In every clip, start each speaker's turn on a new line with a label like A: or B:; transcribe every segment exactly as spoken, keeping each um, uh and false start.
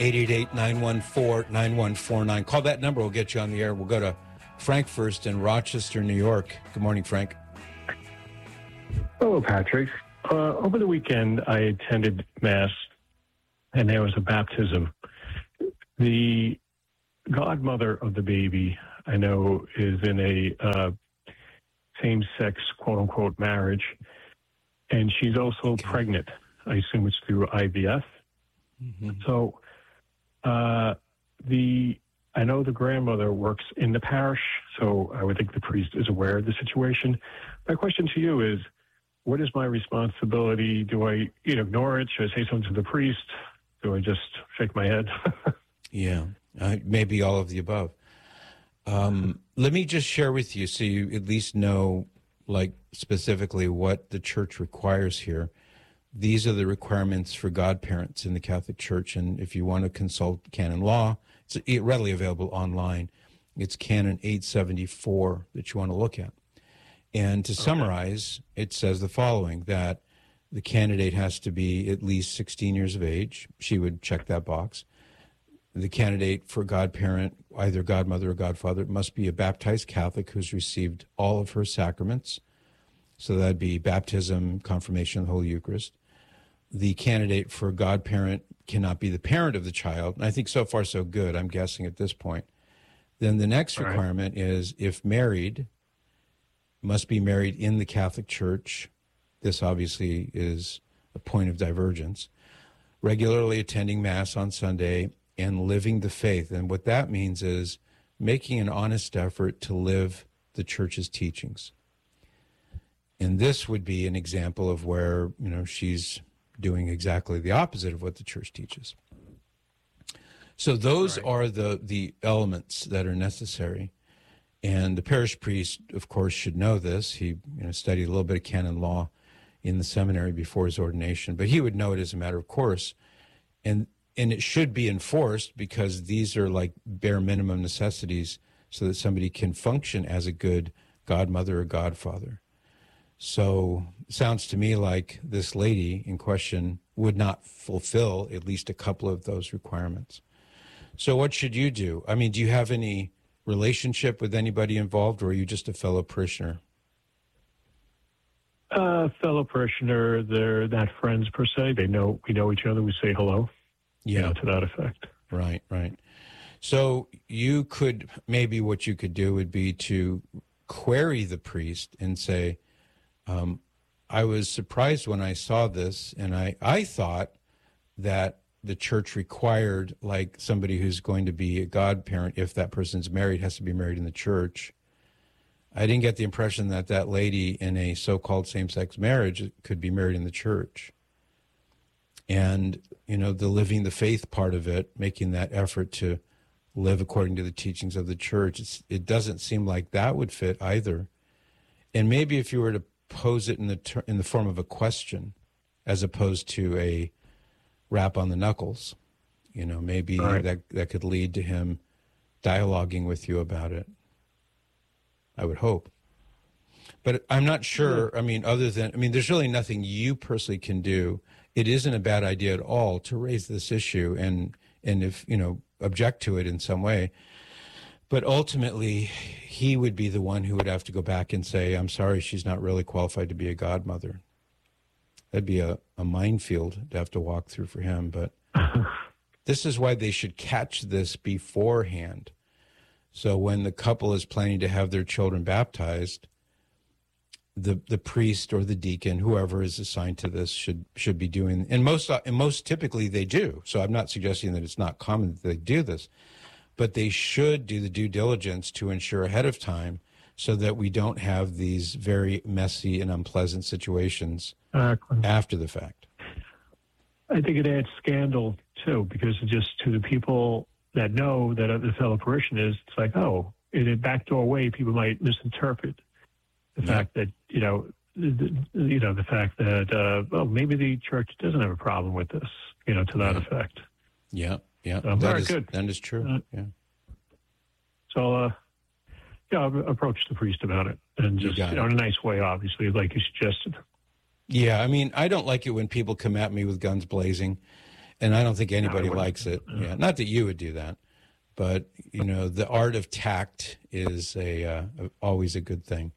A: eight eight eight, nine one four, nine one four nine. Call that number. We'll get you on the air. We'll go to Frank first in Rochester, New York. Good morning, Frank.
B: Hello, Patrick. Uh, over the weekend, I attended Mass, and there was a baptism. The godmother of the baby, I know, is in a uh, same-sex, quote-unquote, marriage, and she's also okay. pregnant. I assume it's through I V F. Mm-hmm. So uh, the I know the grandmother works in the parish, so I would think the priest is aware of the situation. My question to you is, what is my responsibility? Do I you know, ignore it? Should I say something to the priest? Do I just shake my head?
A: yeah, uh, maybe all of the above. Um, let me just share with you so you at least know, like, specifically what the church requires here. These are the requirements for godparents in the Catholic Church, and if you want to consult canon law, it's readily available online. It's Canon eight seventy-four that you want to look at. And to okay. summarize, it says the following, that the candidate has to be at least sixteen years of age. She would check that box. The candidate for godparent, either godmother or godfather, must be a baptized Catholic who's received all of her sacraments. So that'd be baptism, confirmation, the Holy Eucharist. The candidate for godparent cannot be the parent of the child. And I think so far so good, I'm guessing at this point. Then the next All requirement right. is, if married, must be married in the Catholic Church. This obviously is a point of divergence. Regularly attending Mass on Sunday and living the faith. And what that means is making an honest effort to live the Church's teachings. And this would be an example of where, you know, she's doing exactly the opposite of what the Church teaches. So those right. are the, the elements that are necessary. And the parish priest, of course, should know this. He you know, studied a little bit of canon law in the seminary before his ordination, but he would know it as a matter of course. And and it should be enforced, because these are like bare minimum necessities so that somebody can function as a good godmother or godfather. So it sounds to me like this lady in question would not fulfill at least a couple of those requirements. So what should you do? I mean, do you have any relationship with anybody involved, or are you just a fellow parishioner?
B: Uh, fellow parishioner. They're not friends per se. They know, we know each other. We say hello. Yeah. You know, to that effect.
A: Right, right. So you could, maybe what you could do would be to query the priest and say, um, I was surprised when I saw this, and I, I thought that the Church required, like, somebody who's going to be a godparent, if that person's married, has to be married in the Church. I didn't get the impression that that lady in a so-called same-sex marriage could be married in the Church. And, you know, the living the faith part of it, making that effort to live according to the teachings of the Church, it's, it doesn't seem like that would fit either. And maybe if you were to pose it in the ter- in the form of a question, as opposed to a rap on the knuckles, you know, maybe right. that that could lead to him dialoguing with you about it. I would hope. But I'm not sure, I mean, other than, I mean, there's really nothing you personally can do. It isn't a bad idea at all to raise this issue and, and if, you know, object to it in some way. But ultimately, he would be the one who would have to go back and say, I'm sorry, she's not really qualified to be a godmother. That'd be a, a minefield to have to walk through for him. But this is why they should catch this beforehand. So when the couple is planning to have their children baptized, the the priest or the deacon, whoever is assigned to this, should should be doing, and most and most typically they do. So I'm not suggesting that it's not common that they do this, but they should do the due diligence to ensure ahead of time so that we don't have these very messy and unpleasant situations exactly. after the fact.
B: I think it adds scandal too, because just to the people that know that the fellow parishioners, it's like, oh, in a backdoor way, people might misinterpret the yeah. fact that, you know, the, you know, the fact that, uh, well, maybe the Church doesn't have a problem with this, you know, to that
A: yeah.
B: effect.
A: Yeah, yeah.
B: Um,
A: that
B: very
A: is,
B: good.
A: That is true, uh, yeah.
B: So, uh, yeah, I'll approach the priest about it, and just, you, you know, in a nice way, obviously, like you suggested.
A: Yeah, I mean, I don't like it when people come at me with guns blazing. And I don't think anybody
B: No,
A: likes it. Yeah, not that you would do that, but you know, the art of tact is a, uh, always a good thing.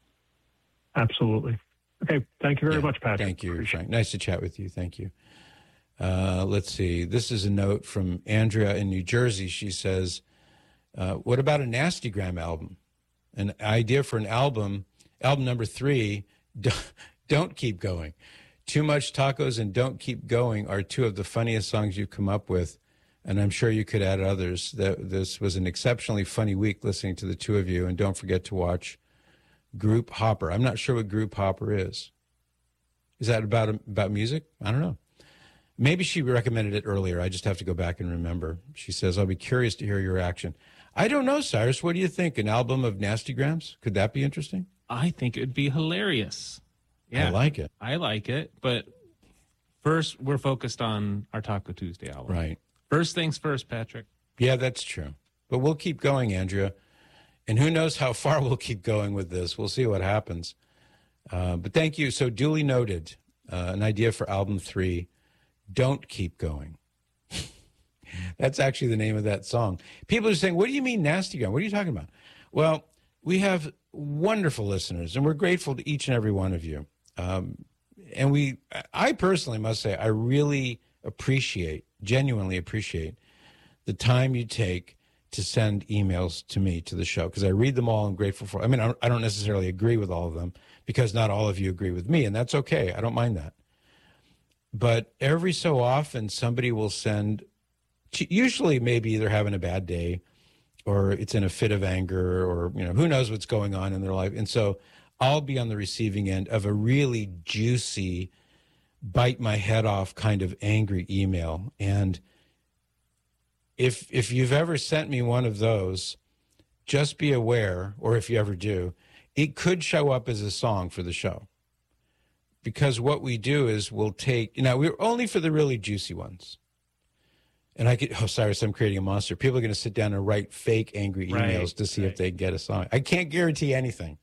B: Absolutely. Okay. Thank you very
A: Yeah,
B: much, Patrick.
A: Thank you,
B: Appreciate
A: Frank. Nice to chat with you. Thank you. Uh, let's see. This is a note from Andrea in New Jersey. She says, uh, what about a Nastygram album? An idea for an album, album number three, don't, don't keep going. Too Much Tacos and Don't Keep Going are two of the funniest songs you've come up with, and I'm sure you could add others. That This was an exceptionally funny week listening to the two of you, and don't forget to watch Group Hopper. I'm not sure what Group Hopper is. Is that about about music? I don't know. Maybe she recommended it earlier. I just have to go back and remember. She says, I'll be curious to hear your reaction. I don't know, Cyrus. What do you think? An album of Nastygrams? Could that be interesting?
C: I think it would be hilarious. Yeah,
A: I like it.
C: I like it. But first, we're focused on our Taco Tuesday album.
A: Right.
C: First things first, Patrick.
A: Yeah, that's true. But we'll keep going, Andrea. And who knows how far we'll keep going with this. We'll see what happens. Uh, but thank you. So duly noted, uh, an idea for album three, Don't Keep Going. That's actually the name of that song. People are saying, what do you mean Nastygram? What are you talking about? Well, we have wonderful listeners, and we're grateful to each and every one of you. Um, and we, I personally must say, I really appreciate, genuinely appreciate the time you take to send emails to me, to the show, because I read them all and I'm grateful for. I mean, I don't necessarily agree with all of them because not all of you agree with me, and that's okay. I don't mind that. But every so often, somebody will send, usually maybe they're having a bad day or it's in a fit of anger or, you know, who knows what's going on in their life. And so I'll be on the receiving end of a really juicy, bite my head off kind of angry email. And if if you've ever sent me one of those, just be aware, or if you ever do, it could show up as a song for the show. Because what we do is we'll take, you know, we're only for the really juicy ones. And I get, oh, Cyrus, I'm creating a monster. People are going to sit down and write fake angry emails
C: Right,
A: to see
C: right.
A: if they get a song. I can't guarantee anything.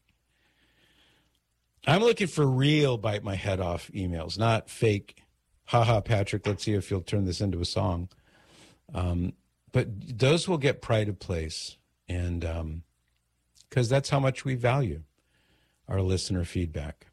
A: I'm looking for real bite my head off emails, not fake, haha, Patrick, let's see if you'll turn this into a song. Um, but those will get pride of place. And um, because that's how much we value our listener feedback.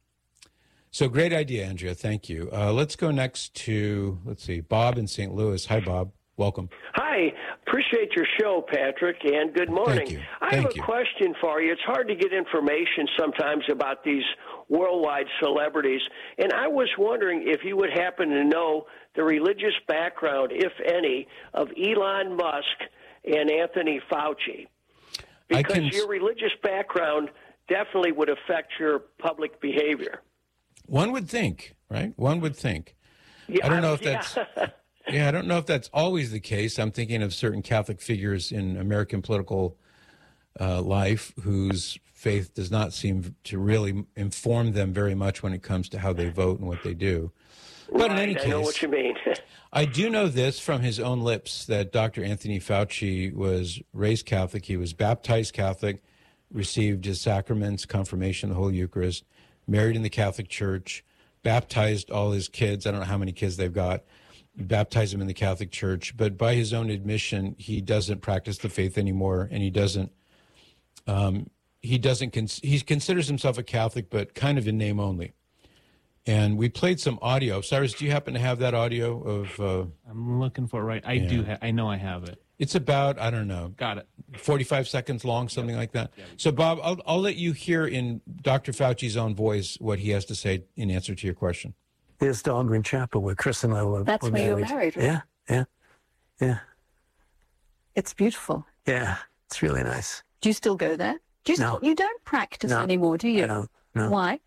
A: So great idea, Andrea. Thank you. Uh, let's go next to, let's see, Bob in Saint Louis. Hi, Bob. Welcome.
D: Hi. Appreciate your show, Patrick, and good morning.
A: Thank you.
D: I
A: Thank
D: have a
A: you.
D: question for you. It's hard to get information sometimes about these worldwide celebrities, and I was wondering if you would happen to know the religious background, if any, of Elon Musk and Anthony Fauci.
A: I
D: Because
A: can...
D: your religious background definitely would affect your public behavior.
A: One would think, right? One would think.
D: Yeah,
A: I don't know if
D: yeah.
A: that's... Yeah, I don't know if that's always the case. I'm thinking of certain Catholic figures in American political uh, life whose faith does not seem to really inform them very much when it comes to how they vote and what they do. But
D: right,
A: in any
D: I know
A: case,
D: what you mean.
A: I do know this from his own lips, that Doctor Anthony Fauci was raised Catholic. He was baptized Catholic, received his sacraments, confirmation, the Holy Eucharist, married in the Catholic Church, baptized all his kids. I don't know how many kids they've got. Baptize him in the Catholic Church, but by his own admission, he doesn't practice the faith anymore, and he doesn't. Um, he doesn't. Cons- he considers himself a Catholic, but kind of in name only. And we played some audio. Cyrus, do you happen to have that audio of? Uh,
C: I'm looking for it right. I
A: Yeah.
C: do. Ha- I know I have it.
A: it's about I don't know,
C: Got it.
A: forty-five seconds long, something like that. So, Bob, I'll I'll let you hear in Doctor Fauci's own voice what he has to say in answer to your question.
E: There's Dahlgren Chapel where Chris and I were,
F: That's
E: were
F: where you
E: married.
F: were married, right?
E: Yeah, yeah, yeah,
F: It's beautiful.
E: yeah. It's really nice.
F: Do you still go there? Do you,
E: No.
F: still, you don't practice
E: No.
F: anymore, do you?
E: I don't, no.
F: Why?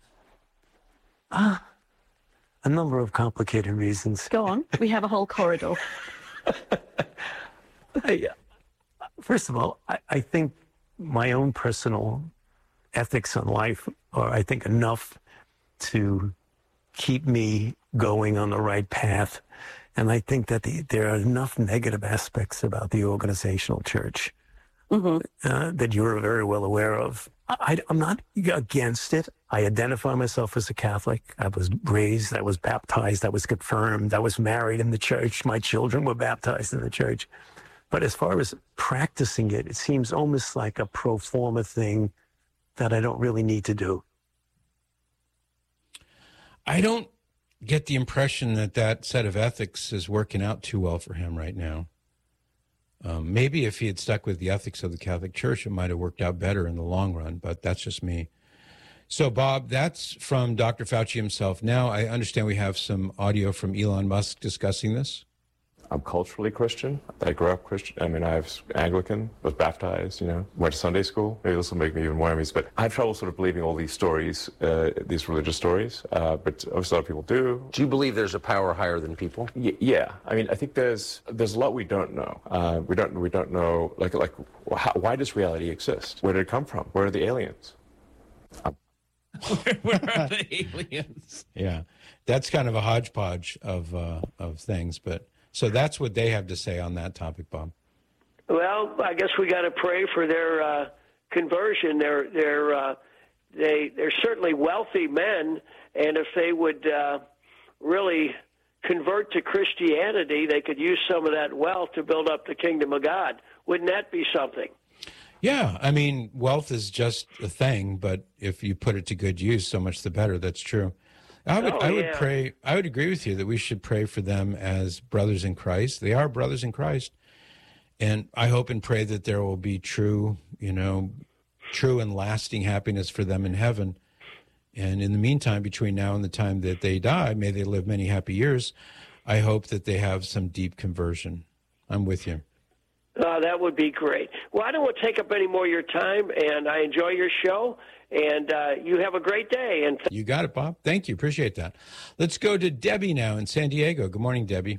E: Ah, a number of complicated reasons.
F: Go on. We have a whole corridor.
E: I, uh, first of all, I, I think my own personal ethics on life are, I think, enough to keep me going on the right path. And I think that the, there are enough negative aspects about the organizational church
F: Mm-hmm.
E: uh, that you're very well aware of. I, I'm not against it. I identify myself as a Catholic. I was raised, I was baptized, I was confirmed, I was married in the church. My children were baptized in the church. But as far as practicing it, it seems almost like a pro forma thing that I don't really need to do.
A: I don't get the impression that that set of ethics is working out too well for him right now. Um, maybe if he had stuck with the ethics of the Catholic Church, it might have worked out better in the long run, but that's just me. So, Bob, that's from Doctor Fauci himself. Now, I understand we have some audio from Elon Musk discussing this.
G: I'm culturally Christian. I grew up Christian. I mean, I was Anglican, was baptized, you know, went to Sunday school. Maybe this will make me even more enemies. But I have trouble sort of believing all these stories, uh, these religious stories. Uh, but obviously a lot of people do.
H: Do you believe there's a power higher than people?
G: Y- yeah. I mean, I think there's there's a lot we don't know. Uh, we don't we don't know, like, like how, why does reality exist? Where did it come from? Where are the aliens? Um,
C: where, where are the aliens?
A: Yeah, that's kind of a hodgepodge of uh, of things, but... So that's what they have to say on that topic, Bob.
D: Well, I guess we got to pray for their uh, conversion. They're they're uh, they they're certainly wealthy men, and if they would uh, really convert to Christianity, they could use some of that wealth to build up the kingdom of God. Wouldn't that be something?
A: Yeah, I mean, wealth is just a thing, but if you put it to good use, so much the better. That's true. I would,
D: oh,
A: I would
D: yeah.
A: pray. I would agree with you that we should pray for them as brothers in Christ. They are brothers in Christ, and I hope and pray that there will be true, you know, true and lasting happiness for them in heaven. And in the meantime, between now and the time that they die, may they live many happy years. I hope that they have some deep conversion. I'm with you.
D: Uh, that would be great. Well, I don't want to take up any more of your time, and I enjoy your show. And uh, you have a great day. And th-
A: you got it, Bob. Thank you. Appreciate that. Let's go to Debbie now in San Diego. Good morning, Debbie.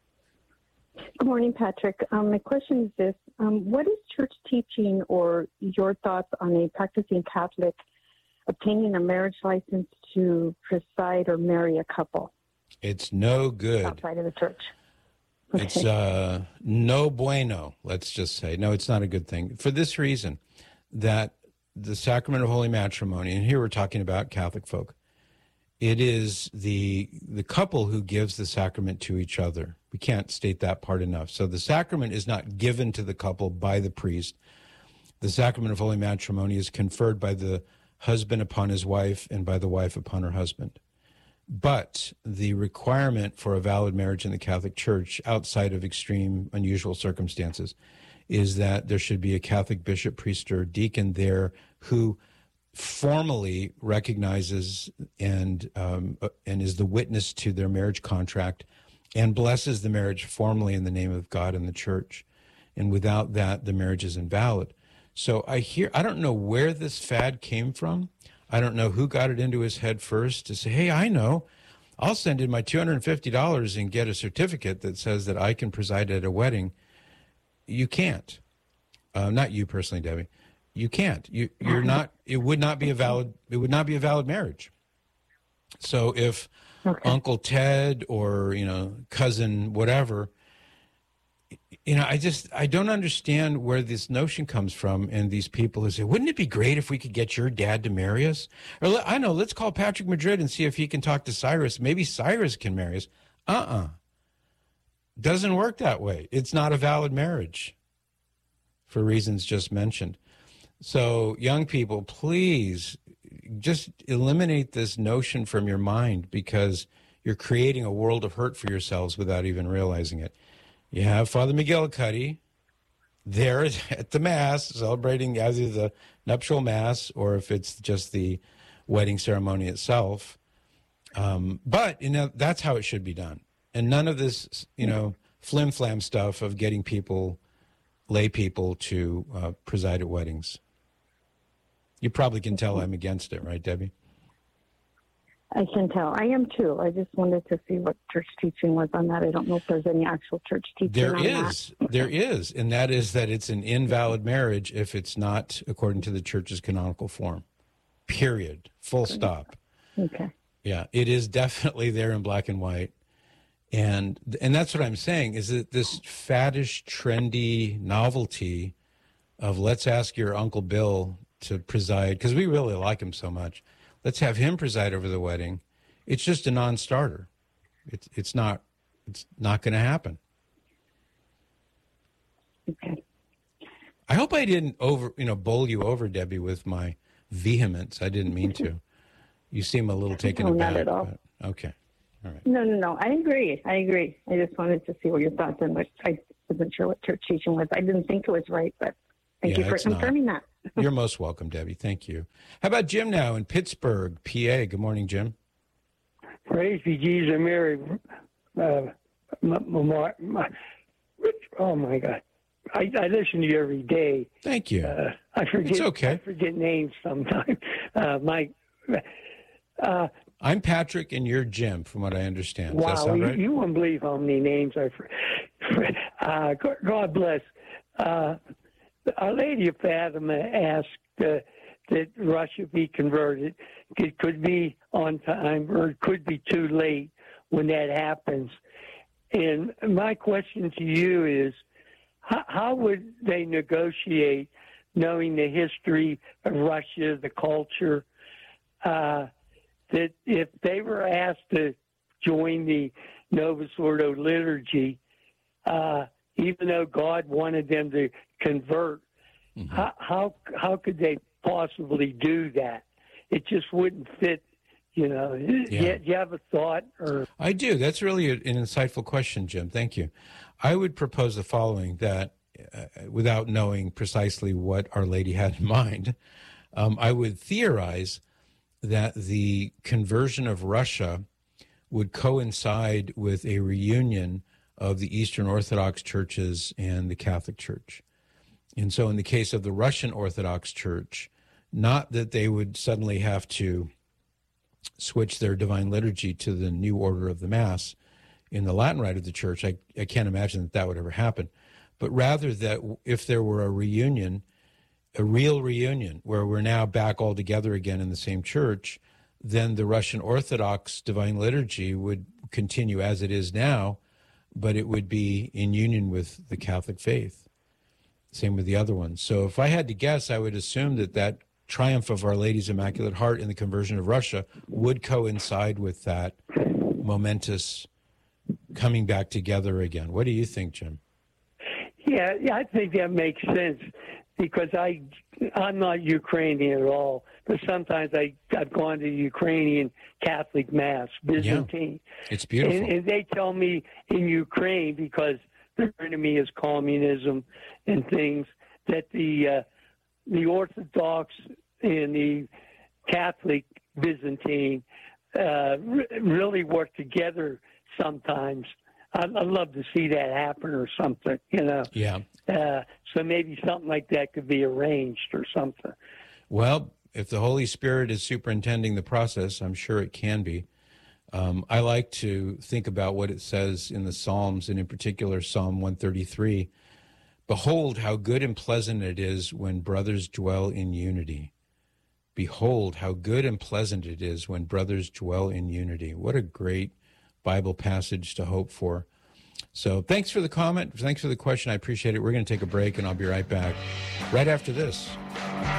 I: Good morning, Patrick. Um, my question is this. Um, what is church teaching or your thoughts on a practicing Catholic obtaining a marriage license to preside or marry a couple?
A: It's no good.
I: Outside of the church. Okay.
A: It's uh, no bueno, let's just say. No, it's not a good thing. For this reason, that the sacrament of holy matrimony, and here we're talking about Catholic folk, it is the the couple who gives the sacrament to each other. We can't state that part enough. So the sacrament is not given to the couple by the priest. The sacrament of holy matrimony is conferred by the husband upon his wife and by the wife upon her husband. But the requirement for a valid marriage in the Catholic Church, outside of extreme, unusual circumstances, is that there should be a Catholic bishop, priest, or deacon there who formally recognizes and um, and is the witness to their marriage contract and blesses the marriage formally in the name of God and the Church. And without that, the marriage is invalid. So I hear, I don't know where this fad came from. I don't know who got it into his head first to say, hey, I know, I'll send in my two hundred fifty dollars and get a certificate that says that I can preside at a wedding. You can't. Uh, not you personally, Debbie. You can't. You, you're not. It would not be a valid. It would not be a valid marriage. So if okay. Uncle Ted or you know cousin whatever, you know, I just I don't understand where this notion comes from. And these people who say, "Wouldn't it be great if we could get your dad to marry us?" Or I know, let's call Patrick Madrid and see if he can talk to Cyrus. Maybe Cyrus can marry us. Uh-uh. Doesn't work that way. It's not a valid marriage for reasons just mentioned. So young people, please just eliminate this notion from your mind because you're creating a world of hurt for yourselves without even realizing it. You have Father McGillicuddy there at the Mass celebrating either the nuptial Mass or if it's just the wedding ceremony itself. Um, but, you know, that's how it should be done. And none of this, you know, flim-flam stuff of getting people, lay people to uh, preside at weddings. You probably can tell I'm against it, right, Debbie?
I: I can tell. I am too. I just wanted to see what church teaching was on that. I don't know if there's any actual church teaching
A: there
I: on
A: is.
I: that.
A: There is. And that is that it's an invalid marriage if it's not according to the church's canonical form. Period. Full stop.
I: Okay.
A: Yeah, it is definitely there in black and white. And and that's what I'm saying, is that this faddish, trendy novelty of let's ask your Uncle Bill to preside, because we really like him so much. let's have him preside over the wedding. It's just a non-starter. It's it's not it's not going to happen.
I: Okay.
A: I hope I didn't over you know bowl you over, Debbie, with my vehemence. I didn't mean to. You seem a little taken
I: No,
A: aback.
I: not at all.
A: But, okay. All right.
I: No, no, no. I agree. I agree. I just wanted to see what your thoughts on what I wasn't sure what church teaching was. I didn't think it was right, but thank
A: Yeah,
I: you for
A: it's not.
I: confirming that.
A: You're most welcome, Debbie. Thank you. How about Jim now in Pittsburgh, P A? Good morning, Jim.
J: Praise be Jesus and Mary. Uh, my, my, my, oh my God, I, I listen to you every day.
A: Thank you.
J: Uh, I forget.
A: It's okay.
J: I forget names sometimes. Uh, my. Uh,
A: I'm Patrick and you're Jim, from what I understand. Does
J: wow,
A: that sound
J: you,
A: right?
J: you won't believe how many names I. Uh, God bless. Uh, Our Lady of Fatima asked uh, that Russia be converted. It could be on time or it could be too late when that happens. And my question to you is, how, how would they negotiate, knowing the history of Russia, the culture, uh, that if they were asked to join the Novus Ordo liturgy, uh, even though God wanted them to convert, mm-hmm. how, how how could they possibly do that? It just wouldn't fit, you know. Yeah. Do you have a thought? Or
A: I do. That's really an insightful question, Jim. Thank you. I would propose the following, that uh, without knowing precisely what Our Lady had in mind, um, I would theorize that the conversion of Russia would coincide with a reunion of the Eastern Orthodox churches and the Catholic Church. And so in the case of the Russian Orthodox Church, not that they would suddenly have to switch their divine liturgy to the new order of the Mass in the Latin rite of the Church. I, I can't imagine that that would ever happen. But rather that if there were a reunion, a real reunion, where we're now back all together again in the same church, then the Russian Orthodox divine liturgy would continue as it is now, but it would be in union with the Catholic faith. Same with the other ones. So if I had to guess, I would assume that that triumph of Our Lady's Immaculate Heart in the conversion of Russia would coincide with that momentous coming back together again. What do you think, Jim?
J: Yeah, yeah, I think that makes sense, because I, I'm not Ukrainian at all, but sometimes I, I've gone to Ukrainian Catholic Mass, Byzantine.
A: Yeah, it's beautiful.
J: And, and they tell me in Ukraine, because their enemy is communism and things, that the uh, the Orthodox and the Catholic Byzantine uh, re- really work together sometimes. I'd, I'd love to see that happen or something, you know.
A: Yeah.
J: Uh, so maybe something like that could be arranged or something.
A: Well, if the Holy Spirit is superintending the process, I'm sure it can be. Um, I like to think about what it says in the Psalms, and in particular Psalm one thirty-three. Behold, how good and pleasant it is when brothers dwell in unity. Behold, how good and pleasant it is when brothers dwell in unity. What a great Bible passage to hope for. So thanks for the comment. Thanks for the question. I appreciate it. We're going to take a break, and I'll be right back right after this.